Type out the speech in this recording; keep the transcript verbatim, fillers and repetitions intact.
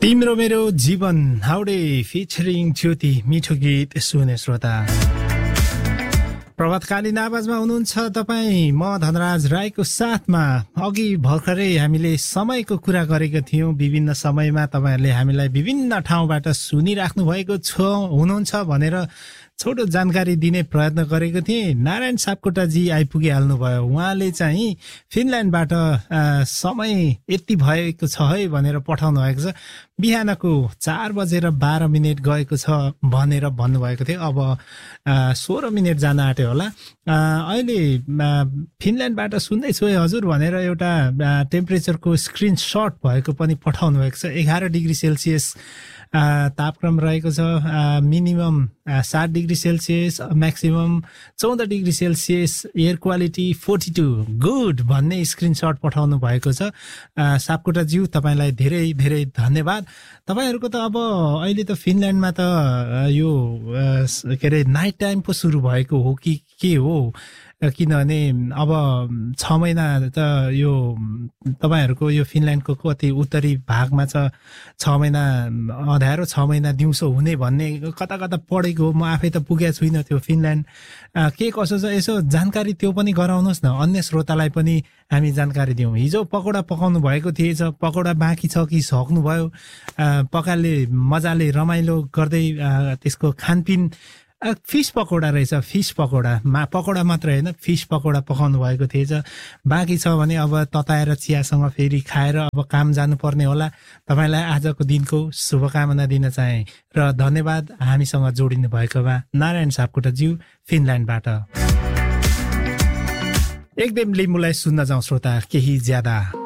तिम्रो मेरो जीवन हाउडे फिचरिङ ज्योति मिठो गीत सुने श्रोता। प्रभातकालीन आवाजमा हुनुहुन्छ तपाईँ, म धनराज राईको साथमा। अघि भर्खरै हामीले समयको कुरा गरेको थियौँ। विभिन्न समयमा तपाईँहरूले हामीलाई विभिन्न ठाउँबाट सुनिराख्नु भएको छ हुनुहुन्छ भनेर छोटो जानकारी दिने प्रयत्न गरेको थिएँ। नारायण सापकोटाजी आइपुगिहाल्नु भयो। उहाँले चाहिँ फिनल्यान्डबाट समय यति भएको छ है भनेर पठाउनु भएको छ। बिहानको चार बजेर बाह्र मिनट गएको छ भनेर भन्नुभएको थियो। अब सोह्र मिनट जान आँट्यो होला। अहिले फिनल्यान्डबाट सुन्दैछु है हजुर भनेर एउटा टेम्परेचरको स्क्रिनसट भएको पनि पठाउनु भएको छ। एघार डिग्री सेल्सियस तापक्रम रहेको छ। मिनिमम सात डिग्री सेल्सियस, म्याक्सिमम चौध degree Celsius, air quality forty two good भन्ने स्क्रिनसट पठाउनु भएको छ। सापकोटा ज्यू तपाईँलाई धेरै धेरै धन्यवाद। तपाईँहरूको त अब अहिले त फिनल्यान्डमा त यो के अरे नाइट टाइम पो सुरु भएको हो कि के हो, किनभने अब छ महिना त यो तपाईँहरूको यो फिनल्यान्डको कति उत्तरी भागमा छ छ महिना अँध्यारो छ महिना दिउँसो हुने भन्ने कता कता पढेको हो। म आफै त पुगेको छुइनँ त्यो फिनल्यान्ड के कसो छ यसो जानकारी त्यो पनि गराउनुहोस् न, अन्य श्रोतालाई पनि हामी जानकारी दिउँ। हिजो पकौडा पकाउनु भएको थिएछ, पकौडा बाँकी छ कि सक्नुभयो? पकाले मजाले रमाइलो गर्दै त्यसको खानपिन फिस पकौडा रहेछ। फिस पकौडा मा पकौडा मात्र होइन, फिस पकौडा पकाउनु भएको थिएछ। बाँकी छ भने अब तताएर चियासँग फेरि खाएर अब काम जानुपर्ने होला। तपाईँलाई आजको दिनको शुभकामना दिन चाहे र धन्यवाद हामीसँग जोडिनु भएकोमा। नारायण सापकोटा ज्यू फिनल्यान्डबाट। एकदम लिम्बुलाई सुन्न जाउँ श्रोता केही ज्यादा।